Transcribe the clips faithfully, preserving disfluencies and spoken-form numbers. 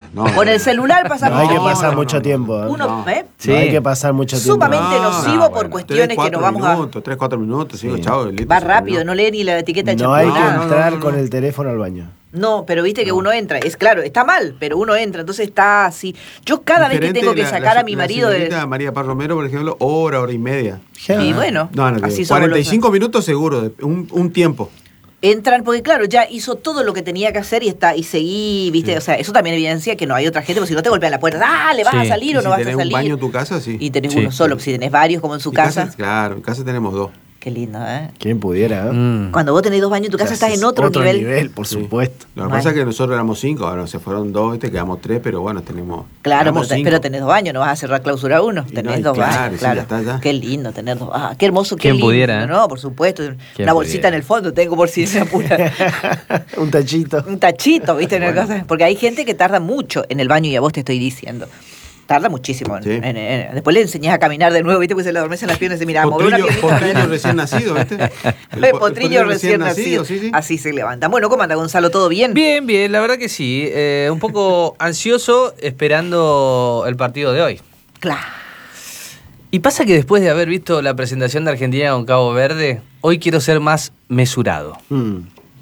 No, Con el celular pasamos. No hay que mucho pasar tiempo. mucho tiempo. ¿eh? Uno, No. ¿eh? Sí. No hay que pasar mucho tiempo. Sumamente No, nocivo no, por bueno, cuestiones tres, que nos vamos minutos, tres, cuatro minutos, sí, Sí. chao. listo, Va se rápido, terminó. no lee ni la etiqueta de No hay que champú, nada. entrar no, no, con no. el teléfono al baño. No, pero viste que uno entra. Es claro, está mal, pero uno entra, entonces está así. Yo cada vez que Diferente tengo que la- sacar la- a mi la marido de. señorita María Paz Romero, por ejemplo, hora, hora y media. Y bueno, No, no, así somos cuarenta y los- cinco minutos seguro, de- un, un tiempo. Entran porque claro, ya hizo todo lo que tenía que hacer y está y seguí, viste, Sí. o sea, eso también evidencia que no hay otra gente, porque si no te golpean la puerta, dale, vas Sí. a salir Y o si no vas a tenés salir. un baño en tu casa, sí. Y tenés Sí. uno solo, si tenés varios como en su Mi casa. Claro, en casa tenemos dos. Qué lindo, ¿eh? ¿Quién pudiera? ¿eh? Mm. Cuando vos tenés dos baños en tu casa estás en otro, nivel. por Sí. supuesto. Lo que Bueno. pasa es que nosotros éramos cinco, ahora se fueron dos, este, quedamos tres, pero bueno, tenemos. Claro, pero, éramos te- cinco. pero tenés dos baños, no vas a cerrar clausura uno. Y Tenés no, y dos claro, baños, sí, claro. ya está, ya. Qué lindo tener dos. Ah, qué hermoso, qué ¿Quién lindo. pudiera, eh? No, por supuesto. ¿Quién Una bolsita pudiera? en el fondo tengo por si se apura. Un tachito. Un tachito, ¿viste? Una Bueno. cosa. Porque hay gente que tarda mucho en el baño y a vos te estoy diciendo. Tarda muchísimo. en- Sí. en- en- después le enseñás a caminar de nuevo, ¿viste? Porque se le adormecen las piernas y dice, mira, mover una Potrillo, piernita. potrillo recién nacido, ¿viste? El El po- potrillo recién nacido. sí, sí. Así se levanta. Bueno, ¿cómo anda Gonzalo? ¿Todo bien? Bien, bien, la verdad que sí. Eh, un poco ansioso esperando el partido de hoy. Claro. Y pasa que después de haber visto la presentación de Argentina con Cabo Verde, hoy quiero ser más mesurado. Mm.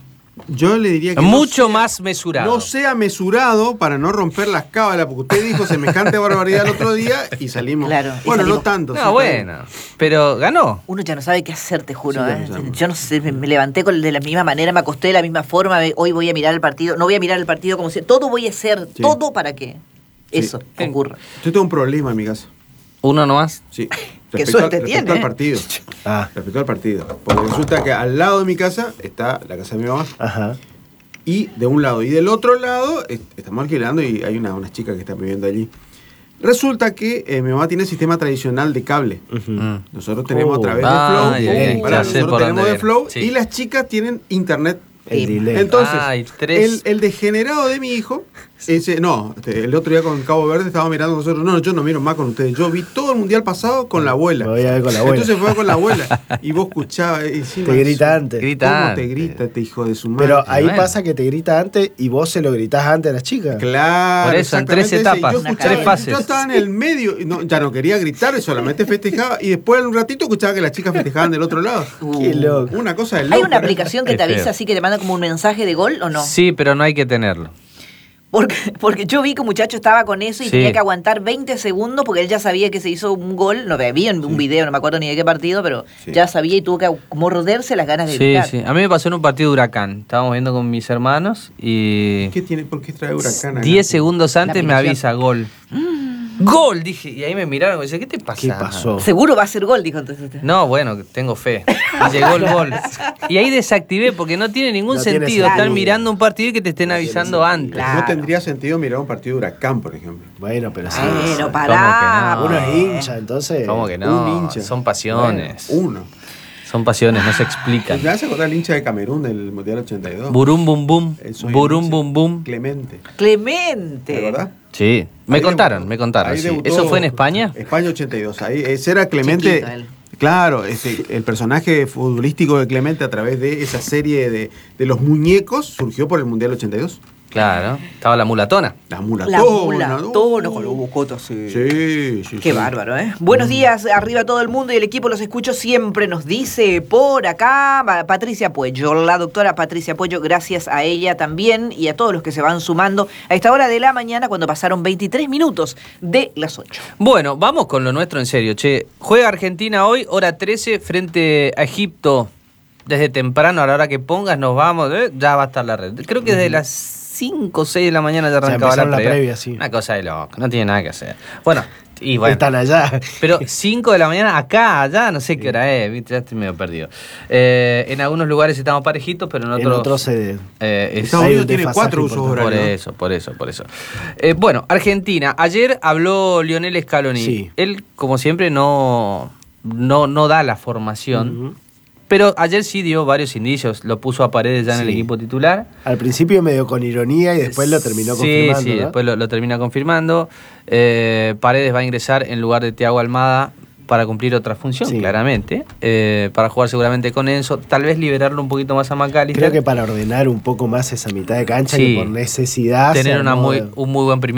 Yo le diría que. Mucho no sea- más mesurado. No sea mesurado para no romper las cábalas, porque usted dijo semejante barbaridad el otro día y salimos. Claro, y Bueno, salimos. no tanto. No, sí, bueno, pero ganó. Uno ya no sabe qué hacer, te juro. Sí, ¿eh? ya no sabe. Yo no sé, me, me levanté con, de la misma manera, me acosté de la misma forma. me- Hoy voy a mirar el partido. No voy a mirar el partido como si. Todo voy a hacer, Sí. todo para que eso Sí. ocurra. Yo tengo un problema en mi casa. Uno nomás. Sí. Qué Respecto, suerte al, respecto tiene, al ¿eh? partido. Ah, Respecto al partido. Porque resulta que al lado de mi casa está la casa de mi mamá. ajá. Y de un lado y del otro lado est- estamos alquilando y hay una, unas chicas que están viviendo allí. Resulta que eh, mi mamá tiene sistema tradicional de cable. Ujú. Mm. Nosotros tenemos Oh, a través ah, de ya, Flow. ya, Pará, ya sé nosotros por tenemos dónde de Flow sí. y las chicas tienen internet. El Sí. delay. Entonces, Ay, tres. el, el degenerado de mi hijo, ese, no, este, el otro día con Cabo Verde estaba mirando nosotros, no, yo no miro más con ustedes, yo vi todo el mundial pasado con la abuela. Me voy a ver con la abuela. Entonces fue con la abuela y vos escuchabas y encima Te grita eso, antes. Grita ¿Cómo antes. te grita este hijo de su madre? Pero ahí bueno. pasa que te grita antes y vos se lo gritás antes a las chicas. Claro. Por eso, en tres exactamente, etapas, yo Una escuchaba- tres fases. Yo estaba en el medio, y no, ya no quería gritar, solamente festejaba. Y después, en un ratito, escuchaba que las chicas festejaban del otro lado. Qué loco. Una cosa de loco. ¿Hay una ¿no? aplicación que Qué te avisa feo. así que te manda como un mensaje de gol o no? Sí, pero no hay que tenerlo. Porque, porque yo vi que un muchacho estaba con eso y Sí. tenía que aguantar veinte segundos porque él ya sabía que se hizo un gol. No había un video, no me acuerdo ni de qué partido, pero Sí. ya sabía y tuvo que morderse las ganas de Sí, gritar. sí. A mí me pasó en un partido de Huracán. Estábamos viendo con mis hermanos y ¿Qué tiene? ¿Por qué trae huracán acá? diez segundos antes me aplicación. avisa gol. ¡Gol! Dije, y ahí me miraron y me dice, ¿qué te pasa? ¿Qué pasó? Seguro va a ser gol, dijo entonces. No, bueno, tengo fe. Y llegó el gol. Y ahí desactivé porque no tiene ningún No tiene sentido estar sentido. mirando un partido y que te estén No tiene avisando sentido. antes. Claro. No tendría sentido mirar un partido de huracán, por ejemplo. Bueno, pero sí. Bueno, ¿Cómo pará. que no? Uno es hincha, entonces. ¿Cómo que no? Un hincha. Son pasiones. Bueno, uno. Son pasiones, no se ¿Te explican. vas a acordar el hincha de Camerún del Mundial ochenta y dos? Burum bum bum. El soy Burum hincha. bum bum. Clemente. Clemente. ¿De verdad? Sí. Me Ahí contaron, debutó. me contaron. Ahí sí. debutó- ¿Eso fue en España? España ochenta y dos. Ahí, ese era Clemente. Chiquito él. Claro, este, el personaje futbolístico de Clemente a través de esa serie de, de los muñecos surgió por el Mundial ochenta y dos. Claro. Estaba la mulatona. La mulatona. La mulatona uh. con los bocotos, sí. Sí, sí, Qué sí. bárbaro, ¿eh? Buenos días, arriba todo el mundo y el equipo los escucho siempre, nos dice por acá pa- Patricia Puello, la doctora Patricia Puello, gracias a ella también y a todos los que se van sumando a esta hora de la mañana cuando pasaron veintitrés minutos de las ocho. Bueno, vamos con lo nuestro en serio, che. Juega Argentina hoy, hora trece, frente a Egipto. Desde temprano, a la hora que pongas, nos vamos, ¿eh? Ya va a estar la red. Creo que desde las cinco o seis de la mañana ya arrancaba la empezaron la previa. previa, sí. Una cosa de loco, no tiene nada que hacer. Bueno, y bueno. Están allá. Pero cinco de la mañana acá, allá, no sé qué hora es, ¿viste? Ya estoy medio perdido. Eh, en algunos lugares estamos parejitos, pero en En otros... otros se. eh, es- Estados Hay Unidos un tiene desfasaje cuatro usos importante. por horarios. ¿no? eso, por eso, por eso. Eh, bueno, Argentina. Ayer habló Lionel Scaloni. Sí. Él, como siempre, no, no, no da la formación. Ujú. Pero ayer sí dio varios indicios. Lo puso a Paredes ya en el Sí. equipo titular. Al principio medio con ironía y después lo terminó sí, confirmando. Sí, ¿no? después lo, lo termina confirmando. Eh, Paredes va a ingresar en lugar de Thiago Almada para cumplir otra función, Sí. claramente. Eh, para jugar seguramente con Enzo. Tal vez liberarlo un poquito más a McAllister. Creo que para ordenar un poco más esa mitad de cancha Sí. que por necesidad. se tener una armó muy, de- un muy buen primer